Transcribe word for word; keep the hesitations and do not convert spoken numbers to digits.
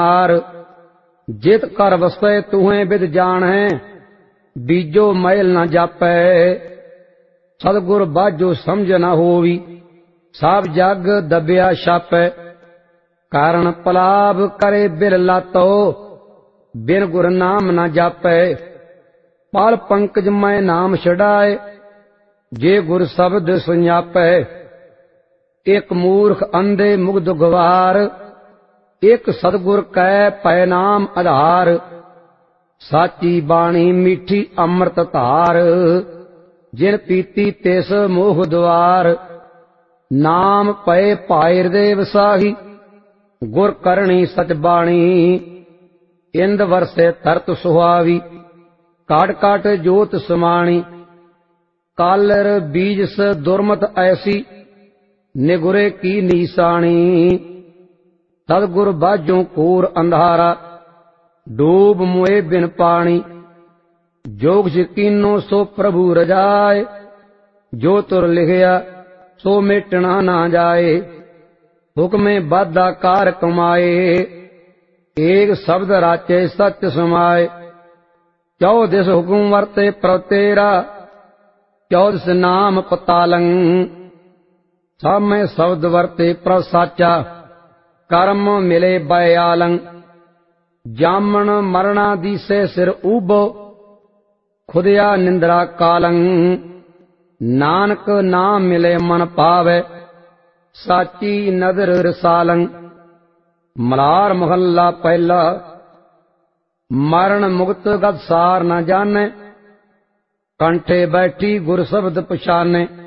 निराकार। जित कर वसै तुहें बिद जान है, बीजो मैल न जापै। सतगुर बाजो समझ न होवी, सब जग दबिया छापै। कारण पलाभ करे बिल लातो, बिन गुर नाम न जापै। पाल पंकज मैं नाम छड़ाए, जे गुर शब्द सुझापै। एक मूर्ख अंधे मुग्ध गवार, एक सतगुर कै पै नाम आधार। साची बाणी मीठी अमृत धार, जिन पीती तिस मोह द्वार। नाम पै पाए हृदय वसाही, गुर करणी सच बाणी। इंद वरसे तरत सुहावी, काट काट जोत समाणी। कालर बीजस दुर्मत ऐसी, निगुरे की नीसाणी। सतगुर बाजों कोर अंधारा, डूब मुए बिन पानी। जोग यकीनो सो प्रभु रजाए, जो तुर लिखिया सो मिटना ना जाए। हुक्मे बाधा कार कमाए, एक शब्द राचे सच समाए। चौदिस हुकुम वर्ते प्रभ तेरा, चौदिस नाम पतालं। सब में शब्द वर्ते प्रभ साचा, कर्म मिले बयालं। जामन मरना दीसे सिर ऊबो, खुदिया निंद्रा कालं। नानक नाम मिले मन पावे, साची नदर रसालं। मलार महला पहला। मरण मुक्त गत सार न जाने, कंठे बैठी गुर शब्द पछाने।